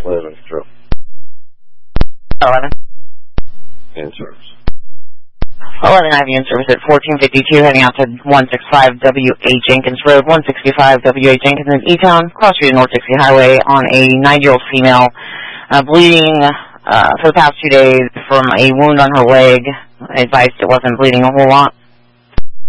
11 through. 11. In service. 11 Ivy in service at 1452, heading out to 165 W.A. Jenkins Road, 165 W.A. Jenkins in E-Town, cross street North Dixie Highway, on a 9-year-old female bleeding for the past 2 days from a wound on her leg. Advised it wasn't bleeding a whole lot.